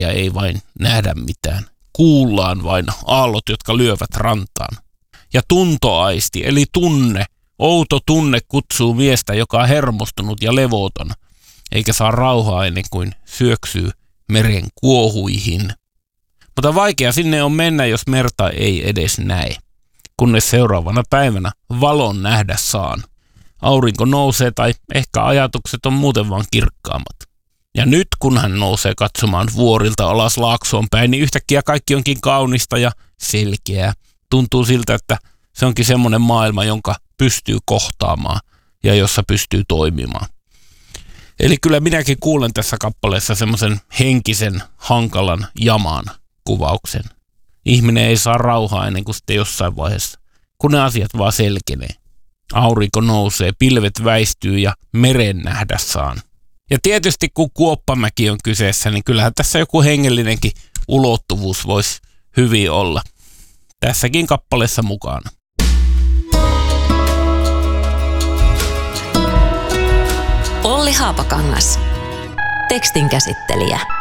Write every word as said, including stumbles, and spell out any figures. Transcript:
ja ei vain nähdä mitään. Kuullaan vain aallot, jotka lyövät rantaan. Ja tuntoaisti, eli tunne, outo tunne kutsuu miestä, joka on hermostunut ja levoton, eikä saa rauhaa ennen kuin syöksyy meren kuohuihin. Mutta vaikea sinne on mennä, jos merta ei edes näe, kunnes seuraavana päivänä valon nähdä saan. Aurinko nousee tai ehkä ajatukset on muuten vaan kirkkaammat. Ja nyt kun hän nousee katsomaan vuorilta alas laaksoon päin, niin yhtäkkiä kaikki onkin kaunista ja selkeää. Tuntuu siltä, että se onkin semmoinen maailma, jonka pystyy kohtaamaan ja jossa pystyy toimimaan. Eli kyllä minäkin kuulen tässä kappaleessa semmoisen henkisen, hankalan jamaan kuvauksen. Ihminen ei saa rauhaa ennen kuin sitten jossain vaiheessa, kun ne asiat vaan selkenee. Aurinko nousee, pilvet väistyy ja meren nähdä saan. Ja tietysti kun Kuoppamäki on kyseessä, niin kyllähän tässä joku hengellinenkin ulottuvuus voisi hyvin olla. Tässäkin kappaleessa mukana. Olli Haapakangas. Tekstin käsittelijä.